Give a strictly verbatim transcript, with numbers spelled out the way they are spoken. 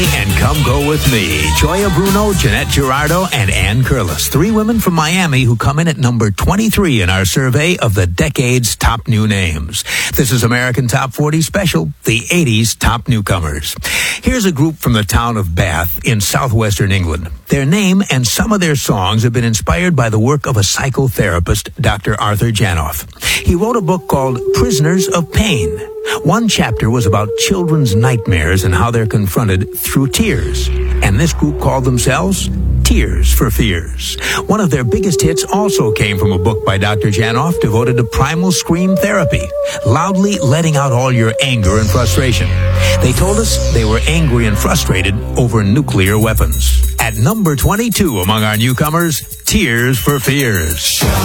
And Come Go With Me. Joya Bruno, Jeanette Girardo, and Ann Curlis. Three women from Miami who come in at number twenty-three in our survey of the decade's top new names. This is American Top forty Special, the eighties top newcomers. Here's a group from the town of Bath in southwestern England. Their name and some of their songs have been inspired by the work of a psychotherapist, Doctor Arthur Janoff. He wrote a book called Prisoners of Pain. One chapter was about children's nightmares and how they're confronted through tears. And this group called themselves Tears for Fears. One of their biggest hits also came from a book by Doctor Janoff devoted to primal scream therapy, loudly letting out all your anger and frustration. They told us they were angry and frustrated over nuclear weapons. At number twenty-two among our newcomers, Tears for Fears.